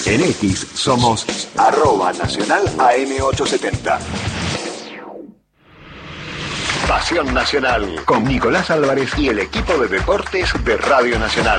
En X somos @Nacional AM870. Pasión Nacional con Nicolás Álvarez y el equipo de deportes de Radio Nacional.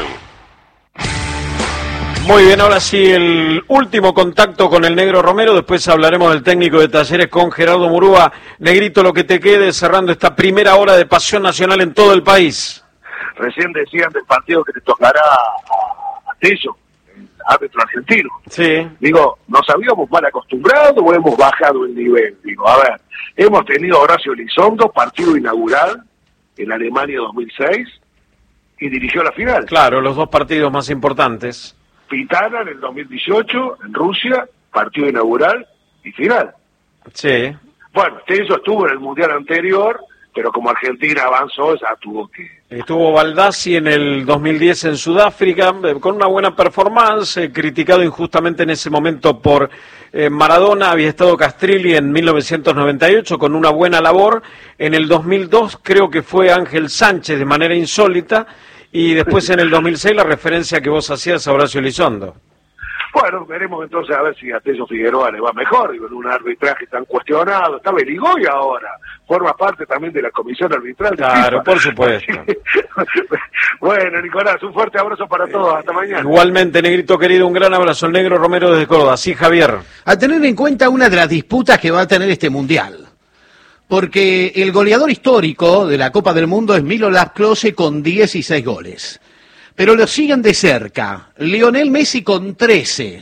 Muy bien, ahora sí, el último contacto con el Negro Romero, después hablaremos del técnico de Talleres con Gerardo Murúa. Negrito, lo que te quede cerrando esta primera hora de Pasión Nacional en todo el país. Recién decían del partido que te tocará a Tello, el árbitro argentino. Sí. Digo, ¿nos habíamos mal acostumbrado o hemos bajado el nivel? Digo, a ver, hemos tenido a Horacio Elizondo, partido inaugural en Alemania 2006, y dirigió la final. Claro, los dos partidos más importantes. Pitana en el 2018, en Rusia, partido inaugural y final. Sí. Bueno, Tello estuvo en el Mundial anterior, pero como Argentina avanzó, ya tuvo que... Estuvo Baldassi en el 2010 en Sudáfrica, con una buena performance, criticado injustamente en ese momento por Maradona. Había estado Castrilli en 1998 con una buena labor. En el 2002 creo que fue Ángel Sánchez de manera insólita. Y después en el 2006 la referencia que vos hacías a Horacio Elizondo. Bueno, veremos entonces a ver si a Tello Figueroa le va mejor, digo, en un arbitraje tan cuestionado. Está Beligoy ahora, forma parte también de la comisión arbitral. Claro, por supuesto. Bueno, Nicolás, un fuerte abrazo para todos, hasta mañana. Igualmente, Negrito querido, un gran abrazo. El Negro Romero desde Córdoba. Sí, Javier. A tener en cuenta una de las disputas que va a tener este Mundial. Porque el goleador histórico de la Copa del Mundo es Miroslav Klose con 16 goles. Pero lo siguen de cerca Lionel Messi con 13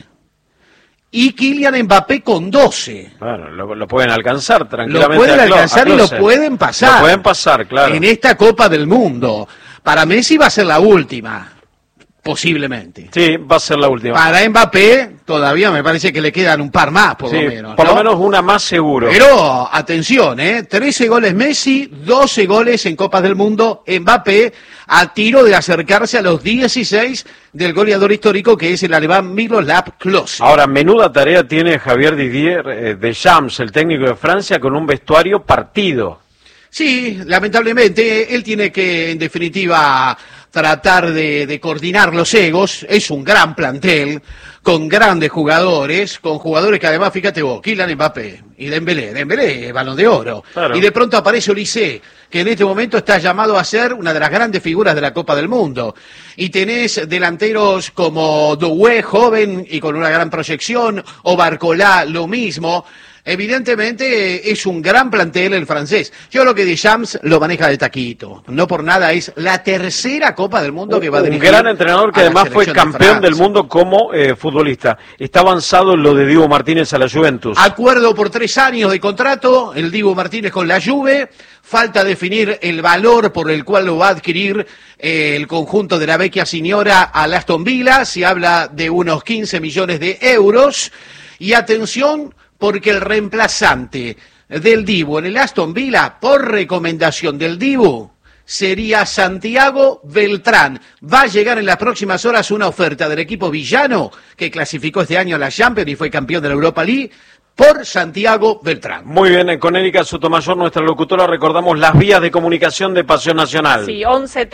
y Kylian Mbappé con 12. Bueno, lo pueden alcanzar tranquilamente. Lo pueden alcanzar y lo pueden pasar. Lo pueden pasar, claro. En esta Copa del Mundo. Para Messi va a ser la última. Posiblemente. Sí, va a ser la última. Para Mbappé todavía me parece que le quedan un par más, por lo menos. Por lo menos una más seguro. Pero, atención, 13 goles Messi, 12 goles en Copas del Mundo Mbappé, a tiro de acercarse a los 16 del goleador histórico que es el alemán Miroslav Klose. Ahora, menuda tarea tiene Javier Didier Deschamps, el técnico de Francia, con un vestuario partido. Sí, lamentablemente, él tiene que, en definitiva, tratar de coordinar los egos. Es un gran plantel, con grandes jugadores, con jugadores que además, fíjate vos, Kylian Mbappé y Dembélé, Balón de Oro. Claro. Y de pronto aparece Olise, que en este momento está llamado a ser una de las grandes figuras de la Copa del Mundo. Y tenés delanteros como Doué, joven y con una gran proyección, o Barcolá, lo mismo. Evidentemente es un gran plantel el francés. Yo creo que Deschamps lo maneja de taquito. No por nada es la tercera Copa del Mundo que va a dirigir. Un gran entrenador que además fue campeón del mundo como futbolista. Está avanzado en lo de Dibu Martínez a la Juventus. Acuerdo por 3 años de contrato, el Dibu Martínez con la Juve. Falta definir el valor por el cual lo va a adquirir el conjunto de la Vecchia Signora al Aston Villa. Se habla de unos 15 millones de euros. Y atención, porque el reemplazante del Dibu en el Aston Villa, por recomendación del Dibu, sería Santiago Beltrán. Va a llegar en las próximas horas una oferta del equipo villano que clasificó este año a la Champions y fue campeón de la Europa League, por Santiago Beltrán. Muy bien, con Erika Sotomayor, nuestra locutora, recordamos las vías de comunicación de Pasión Nacional. Sí,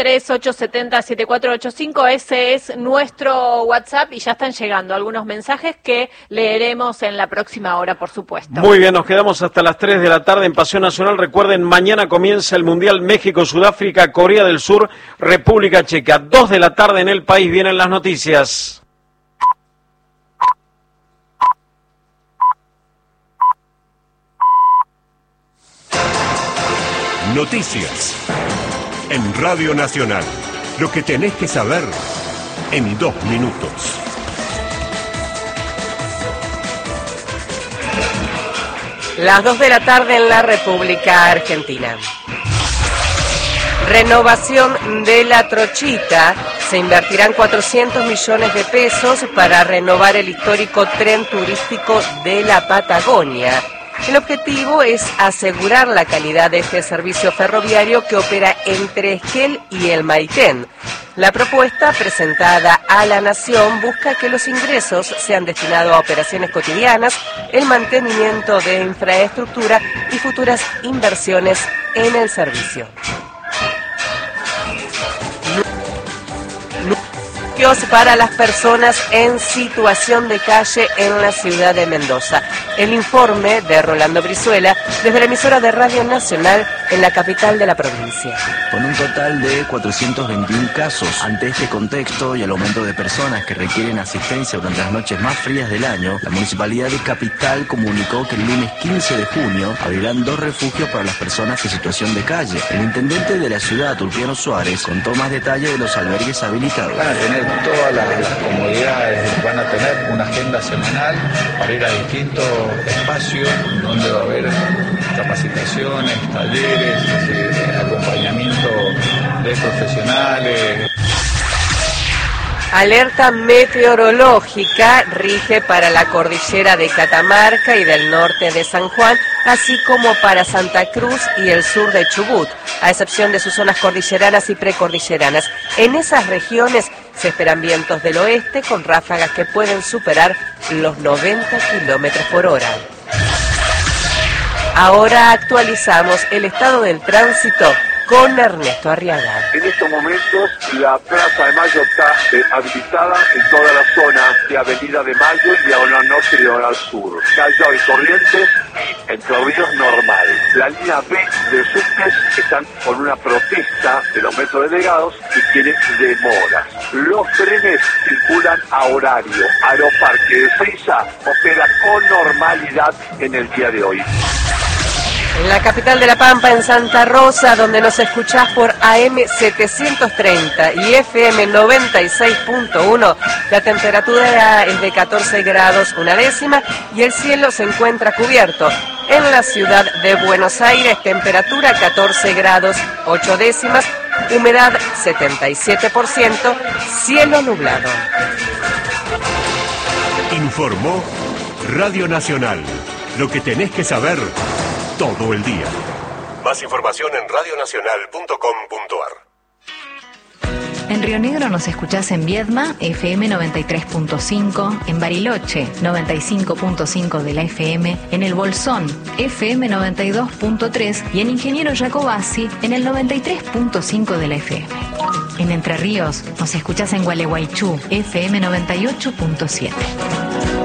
11-3870-7485, ese es nuestro WhatsApp y ya están llegando algunos mensajes que leeremos en la próxima hora, por supuesto. Muy bien, nos quedamos hasta las 3 de la tarde en Pasión Nacional. Recuerden, mañana comienza el Mundial México, Sudáfrica, Corea del Sur, República Checa. 2 de la tarde en el país, vienen las noticias. Noticias en Radio Nacional. Lo que tenés que saber en 2 minutos. Las 2 de la tarde en la República Argentina. Renovación de la Trochita. Se invertirán 400 millones de pesos para renovar el histórico tren turístico de la Patagonia. El objetivo es asegurar la calidad de este servicio ferroviario que opera entre Esquel y el Maitén. La propuesta presentada a la Nación busca que los ingresos sean destinados a operaciones cotidianas, el mantenimiento de infraestructura y futuras inversiones en el servicio. refugios para las personas en situación de calle en la ciudad de Mendoza. El informe de Rolando Brizuela desde la emisora de Radio Nacional en la capital de la provincia. Con un total de 421 casos. Ante este contexto y el aumento de personas que requieren asistencia durante las noches más frías del año, la Municipalidad de Capital comunicó que el lunes 15 de junio abrirán 2 refugios para las personas en situación de calle. El intendente de la ciudad, Ulpiano Suárez, contó más detalles de los albergues habilitados. Van a tener todas las comodidades, van a tener una agenda semanal para ir a distintos espacios donde va a haber capacitaciones, talleres, acompañamiento de profesionales. Alerta meteorológica rige para la cordillera de Catamarca y del norte de San Juan, así como para Santa Cruz y el sur de Chubut, a excepción de sus zonas cordilleranas y precordilleranas. En esas regiones se esperan vientos del oeste con ráfagas que pueden superar los 90 kilómetros por hora. Ahora actualizamos el estado del tránsito con Ernesto Arriaga. En estos momentos la Plaza de Mayo está habilitada en toda la zona de Avenida de Mayo y Diagonal Norte y Diagonal Sur. Callao y Corrientes, Entre Ríos normal. La línea B de subtes están con una protesta de los metrodelegados y tienen demoras. Los trenes circulan a horario. Aeroparque de Ezeiza opera con normalidad en el día de hoy. En la capital de La Pampa, en Santa Rosa, donde nos escuchás por AM 730 y FM 96.1, la temperatura es de 14 grados 1 décima y el cielo se encuentra cubierto. En la ciudad de Buenos Aires, temperatura 14 grados 8 décimas, humedad 77%, cielo nublado. Informó Radio Nacional. Lo que tenés que saber todo el día. Más información en radionacional.com.ar. En Río Negro nos escuchás en Viedma, FM 93.5, en Bariloche, 95.5 de la FM, en El Bolsón, FM 92.3 y en Ingeniero Jacobasi, en el 93.5 de la FM. En Entre Ríos nos escuchás en Gualeguaychú, FM 98.7.